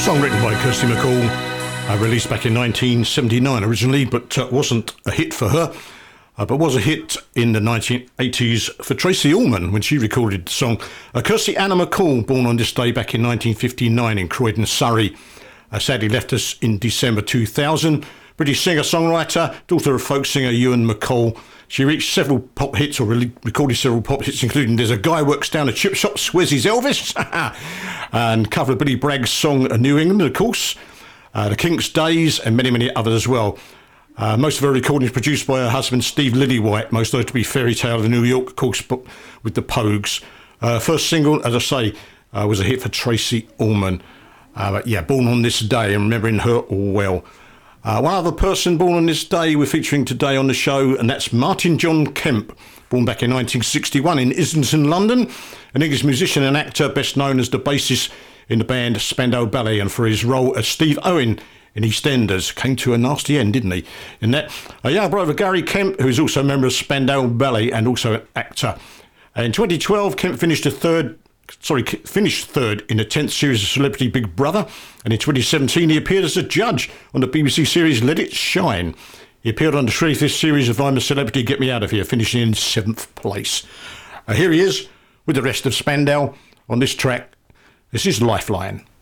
Song written by Kirsty MacColl, released back in 1979 originally, but wasn't a hit for her, but was a hit in the 1980s for Tracy Ullman when she recorded the song. Kirsty Anna MacColl, born on this day back in 1959 in Croydon, Surrey, sadly left us in December 2000. British singer-songwriter, daughter of folk singer Ewan MacColl. She reached several pop hits, or recorded several pop hits, including There's a Guy Works Down a Chip Shop, Where's Elvis? And cover of Billy Bragg's song New England, of course. The Kinks' Days, and many, many others as well. Most of her recordings produced by her husband Steve Lillywhite, most notably Fairy Tale of New York, of course, with the Pogues. First single, as I say, was a hit for Tracy Ullman. But yeah, born on this day, and remembering her all well. One other person born on this day we're featuring today on the show, and that's Martin John Kemp, born back in 1961 in Islington, London, an English musician and actor best known as the bassist in the band Spandau Ballet, and for his role as Steve Owen in EastEnders. Came to a nasty end, didn't he? In that, a young brother Gary Kemp, who is also a member of Spandau Ballet and also an actor. In 2012, Kemp finished third in the 10th series of Celebrity Big Brother, and in 2017 he appeared as a judge on the BBC series Let It Shine. He appeared on the 35th series of I'm a Celebrity, Get Me Out of Here, finishing in 7th place. Here he is with the rest of Spandau on this track. This is Lifeline.